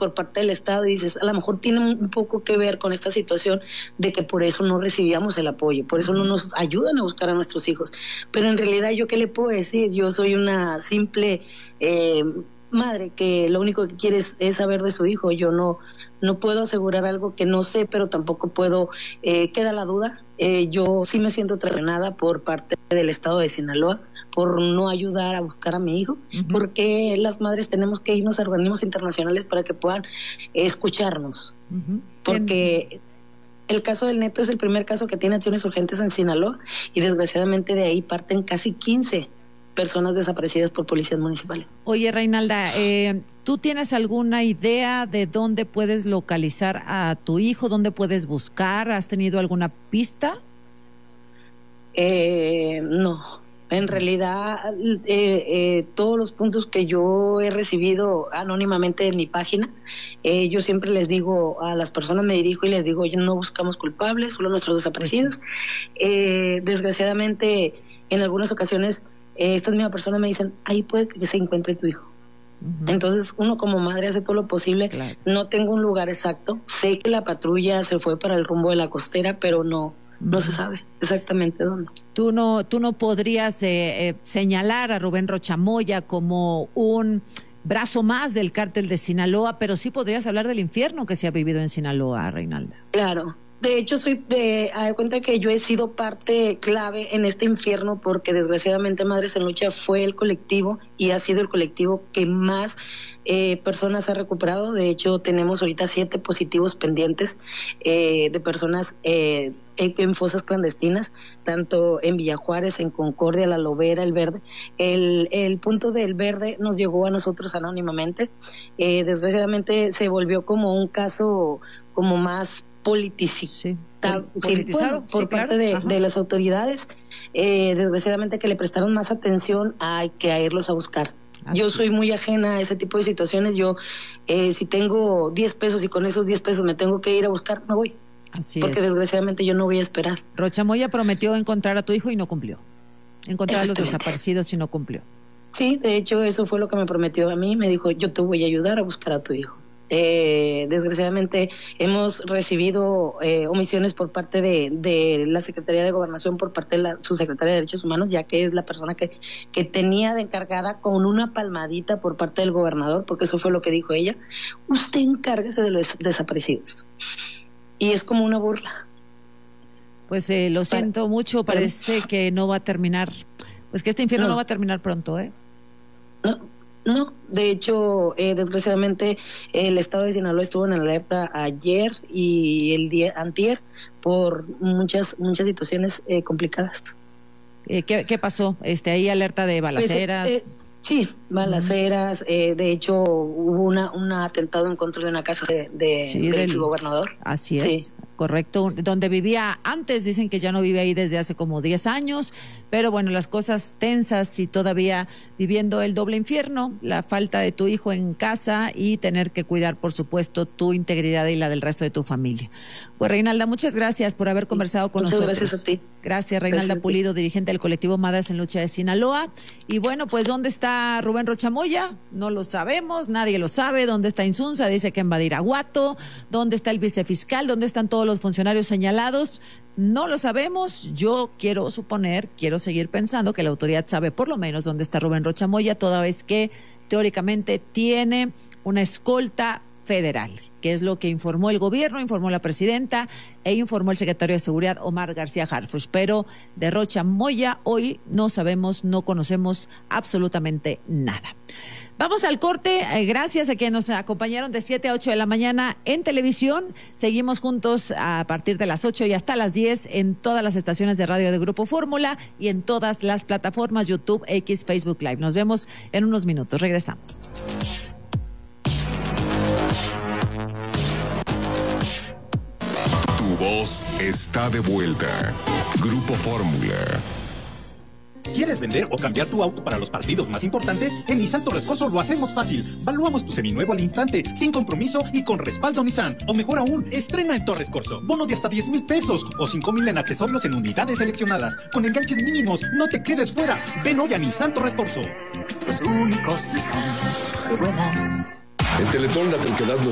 por parte del Estado, y dices, a lo mejor tiene un poco que ver con esta situación de que por eso no recibíamos el apoyo, por eso no nos ayudan a buscar a nuestros hijos. Pero en realidad, ¿yo qué le puedo decir? Yo soy una simple madre que lo único que quiere es saber de su hijo. Yo no puedo asegurar algo que no sé, pero tampoco puedo, queda la duda. Yo sí me siento traicionada por parte del Estado de Sinaloa por no ayudar a buscar a mi hijo, porque las madres tenemos que irnos a organismos internacionales para que puedan escucharnos, porque el caso del Neto es el primer caso que tiene acciones urgentes en Sinaloa, y desgraciadamente de ahí parten casi 15 personas desaparecidas por policías municipales. Oye, Reinalda, ¿tú tienes alguna idea de dónde puedes localizar a tu hijo? ¿Dónde puedes buscar? ¿Has tenido alguna pista? No. En realidad, todos los puntos que yo he recibido anónimamente en mi página, yo siempre les digo a las personas, me dirijo y les digo, no buscamos culpables, solo nuestros desaparecidos. Desgraciadamente, en algunas ocasiones, estas mismas personas me dicen, ahí puede que se encuentre tu hijo. Entonces, uno como madre hace todo lo posible. Claro. No tengo un lugar exacto. Sé que la patrulla se fue para el rumbo de la costera, pero no se sabe exactamente dónde. Tú no podrías señalar a Rubén Rocha Moya como un brazo más del cártel de Sinaloa, pero sí podrías hablar del infierno que se ha vivido en Sinaloa, Reinalda. Claro. De hecho, de cuenta que yo he sido parte clave en este infierno, porque desgraciadamente Madres en Lucha fue el colectivo y ha sido el colectivo que más personas ha recuperado. De hecho, tenemos ahorita 7 positivos pendientes de personas en fosas clandestinas, tanto en Villa Juárez, en Concordia, La Lobera, El Verde. El punto del Verde nos llegó a nosotros anónimamente. Desgraciadamente se volvió como un caso como más politizado por parte de las autoridades, desgraciadamente, que le prestaron más atención a irlos a buscar. Yo soy muy ajena a ese tipo de situaciones. Yo, si tengo 10 pesos y con esos 10 pesos me tengo que ir a buscar, me voy. Porque desgraciadamente yo no voy a esperar. Rocha Moya prometió encontrar a tu hijo y no cumplió. Encontrar a los desaparecidos y no cumplió. Sí, de hecho eso fue lo que me prometió a mí. Me dijo, yo te voy a ayudar a buscar a tu hijo. Desgraciadamente hemos recibido omisiones por parte de la Secretaría de Gobernación, por parte de su Secretaria de Derechos Humanos, ya que es la persona que tenía de encargada, con una palmadita por parte del gobernador, porque eso fue lo que dijo ella: usted encárguese de los desaparecidos. Y es como una burla. Pues lo siento mucho, parece que no va a terminar, pues que este infierno no va a terminar pronto, ¿eh? No, de hecho, desgraciadamente el estado de Sinaloa estuvo en alerta ayer y el día antier por muchas situaciones complicadas. ¿Qué pasó? ¿Hay alerta de balaceras? Sí, balaceras. De hecho, hubo un atentado en contra de una casa del gobernador. Así es. Correcto, donde vivía antes. Dicen que ya no vive ahí desde hace como 10 años, pero bueno, las cosas tensas y todavía viviendo el doble infierno, la falta de tu hijo en casa y tener que cuidar, por supuesto, tu integridad y la del resto de tu familia. Pues Reinalda, muchas gracias por haber conversado con nosotros. Muchas gracias a ti. Gracias, Reinalda Pulido, dirigente del colectivo Madres en Lucha de Sinaloa. Y bueno, pues ¿dónde está Rubén Rocha Moya? No lo sabemos, nadie lo sabe. ¿Dónde está Insunza? Dice que en Badiraguato. ¿Dónde está el vicefiscal? ¿Dónde están todos los funcionarios señalados? No lo sabemos. Yo quiero seguir pensando que la autoridad sabe por lo menos dónde está Rubén Rocha Moya, toda vez que teóricamente tiene una escolta federal, que es lo que informó el gobierno, informó la presidenta e informó el secretario de Seguridad, Omar García Harfuch. Pero de Rocha Moya hoy no sabemos, no conocemos absolutamente nada. Vamos al corte. Gracias a quienes nos acompañaron de 7 a 8 de la mañana en televisión. Seguimos juntos a partir de las 8 y hasta las 10 en todas las estaciones de radio de Grupo Fórmula y en todas las plataformas YouTube, X, Facebook Live. Nos vemos en unos minutos. Regresamos. Tu voz está de vuelta. Grupo Fórmula. ¿Quieres vender o cambiar tu auto para los partidos más importantes? En Nissan Torres Corso lo hacemos fácil. Valuamos tu seminuevo al instante, sin compromiso y con respaldo Nissan. O mejor aún, estrena en Torres Corso. Bono de hasta 10,000 pesos o 5,000 en accesorios en unidades seleccionadas. Con enganches mínimos, no te quedes fuera. Ven hoy a Nissan Torres Corso. Los únicos Nissan de buenas. En Teletón la terquedad nos